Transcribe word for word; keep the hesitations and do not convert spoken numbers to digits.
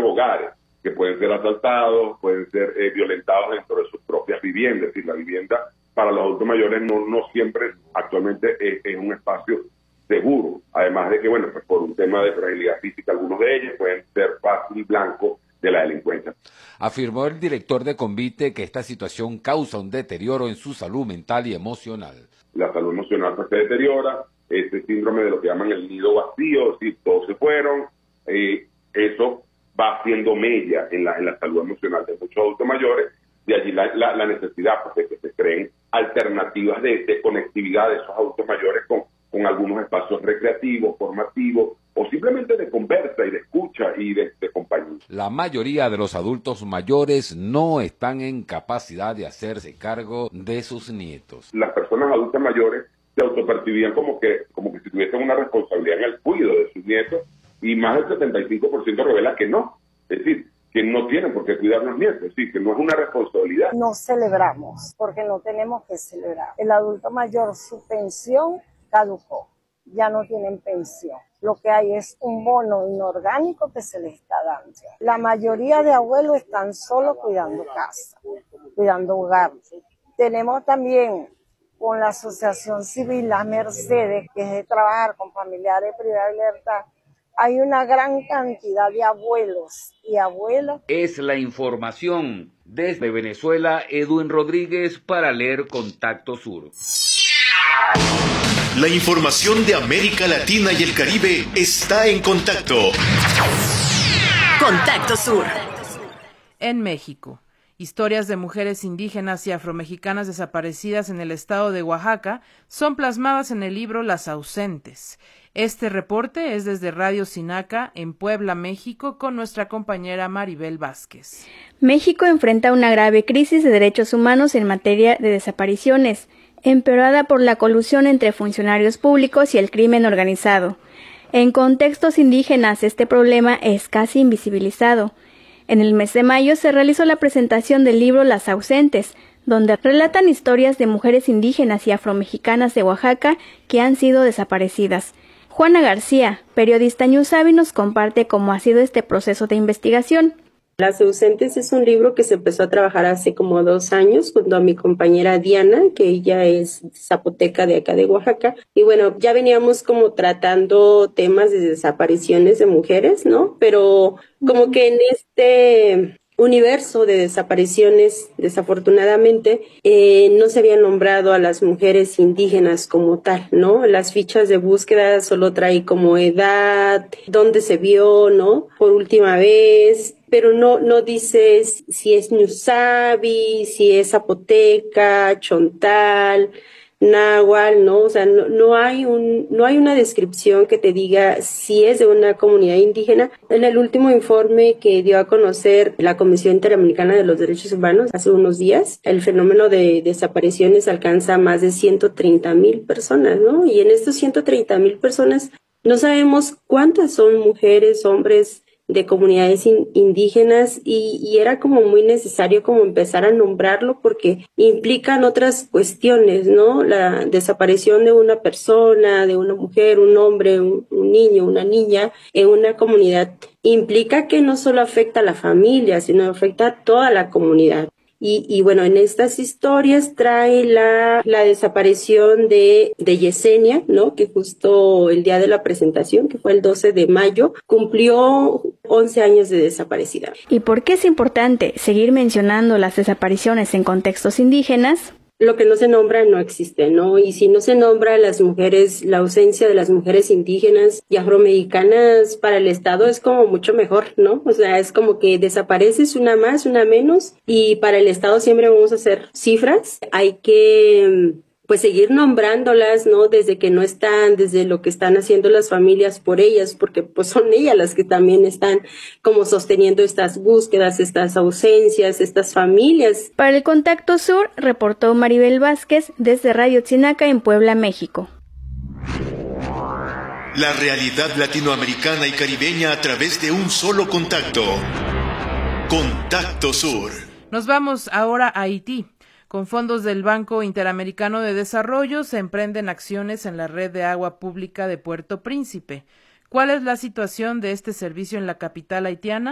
propios hogares, que pueden ser asaltados, pueden ser eh, violentados dentro de sus propias viviendas. Es decir, la vivienda para los adultos mayores no, no siempre actualmente es, es un espacio seguro. Además de que, bueno, pues por un tema de fragilidad física, algunos de ellos pueden ser fácil blanco de la delincuencia. Afirmó el director de Convite que esta situación causa un deterioro en su salud mental y emocional. La salud emocional pues, se deteriora, ese síndrome de lo que llaman el nido vacío, si todos se fueron, eh, eso va haciendo mella en la, en la salud emocional de muchos adultos mayores, de allí la, la, la necesidad pues, de que se creen alternativas de, de conectividad de esos adultos mayores con, con algunos espacios recreativos, formativos, o simplemente de conversa y de escucha y de, de compañía. La mayoría de los adultos mayores no están en capacidad de hacerse cargo de sus nietos. Las personas adultas mayores se autopercibían como que, como que si tuviesen una responsabilidad en el cuidado de sus nietos, y más del setenta y cinco por ciento revela que no, es decir, que no tienen por qué cuidar los nietos, es decir, que no es una responsabilidad. No celebramos, porque no tenemos que celebrar. El adulto mayor, su pensión caducó, ya no tienen pensión. Lo que hay es un bono inorgánico que se les está dando. La mayoría de abuelos están solo cuidando casa, cuidando hogar. Tenemos también con la Asociación Civil Las Mercedes, que es de trabajar con familiares privados de libertad, hay una gran cantidad de abuelos y abuelas. Es la información desde Venezuela, Edwin Rodríguez para Leer Contacto Sur. La información de América Latina y el Caribe está en Contacto. Contacto Sur. En México, historias de mujeres indígenas y afromexicanas desaparecidas en el estado de Oaxaca son plasmadas en el libro Las Ausentes. Este reporte es desde Radio Sinaca en Puebla, México, con nuestra compañera Maribel Vázquez. México enfrenta una grave crisis de derechos humanos en materia de desapariciones, empeorada por la colusión entre funcionarios públicos y el crimen organizado. En contextos indígenas, este problema es casi invisibilizado. En el mes de mayo se realizó la presentación del libro Las Ausentes, donde relatan historias de mujeres indígenas y afromexicanas de Oaxaca que han sido desaparecidas. Juana García, periodista Ñusabi, nos comparte cómo ha sido este proceso de investigación. Las Ausentes es un libro que se empezó a trabajar hace como dos años junto a mi compañera Diana, que ella es zapoteca de acá de Oaxaca. Y bueno, ya veníamos como tratando temas de desapariciones de mujeres, ¿no? Pero como que en este universo de desapariciones, desafortunadamente, eh, no se había nombrado a las mujeres indígenas como tal, ¿no? Las fichas de búsqueda solo trae como edad, dónde se vio, ¿no? Por última vez, pero no, no dice si es Ñusabi, si es zapoteca, chontal, náhuatl, ¿no? O sea, no, no hay un, no hay una descripción que te diga si es de una comunidad indígena. En el último informe que dio a conocer la Comisión Interamericana de los Derechos Humanos hace unos días, el fenómeno de desapariciones alcanza más de ciento treinta mil personas, ¿no? Y en estos ciento treinta mil personas no sabemos cuántas son mujeres, hombres de comunidades in, indígenas y, y era como muy necesario como empezar a nombrarlo porque implican otras cuestiones, ¿no? La desaparición de una persona, de una mujer, un hombre, un, un niño, una niña en una comunidad implica que no solo afecta a la familia, sino afecta a toda la comunidad. Y, y bueno, en estas historias trae la, la desaparición de, de Yesenia, ¿no? Que justo el día de la presentación, que fue el doce de mayo, cumplió once años de desaparecida. ¿Y por qué es importante seguir mencionando las desapariciones en contextos indígenas? Lo que no se nombra no existe, ¿no? Y si no se nombra a las mujeres, la ausencia de las mujeres indígenas y afromexicanas para el Estado es como mucho mejor, ¿no? O sea, es como que desapareces una más, una menos, y para el Estado siempre vamos a hacer cifras. Hay que pues seguir nombrándolas, ¿no? Desde que no están, desde lo que están haciendo las familias por ellas, porque pues son ellas las que también están como sosteniendo estas búsquedas, estas ausencias, estas familias. Para el Contacto Sur, reportó Maribel Vázquez desde Radio Tzinaca en Puebla, México. La realidad latinoamericana y caribeña a través de un solo contacto. Contacto Sur. Nos vamos ahora a Haití. Con fondos del Banco Interamericano de Desarrollo se emprenden acciones en la red de agua pública de Puerto Príncipe. ¿Cuál es la situación de este servicio en la capital haitiana?